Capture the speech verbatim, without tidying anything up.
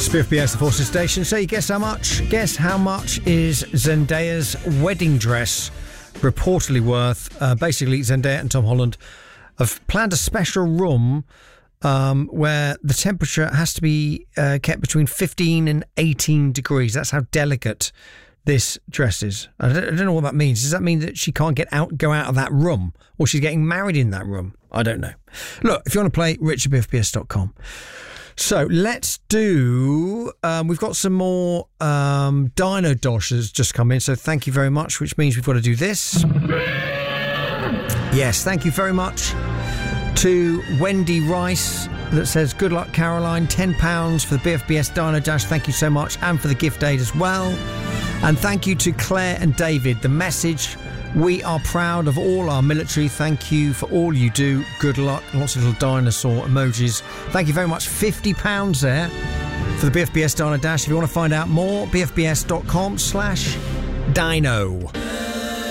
It's B F B S, the Forces Station. So you guess how much? Guess how much is Zendaya's wedding dress reportedly worth? Uh, basically, Zendaya and Tom Holland have planned a special room um, where the temperature has to be uh, kept between fifteen and eighteen degrees. That's how delicate this dress is. I don't, I don't know what that means. Does that mean that she can't get out, go out of that room, or she's getting married in that room? I don't know. Look, if you want to play, rich at b f b s dot com. So let's do, um, we've got some more um, Dino Dosh has just come in, so thank you very much, which means we've got to do this. Yes, thank you very much to Wendy Rice that says, good luck, Caroline, ten pounds for the B F B S Dino Dash. Thank you so much, and for the gift aid as well. And thank you to Claire and David. The message, we are proud of all our military. Thank you for all you do. Good luck. Lots of little dinosaur emojis. Thank you very much. fifty pounds there for the B F B S Dino Dash. If you want to find out more, b f b s dot com slash dino.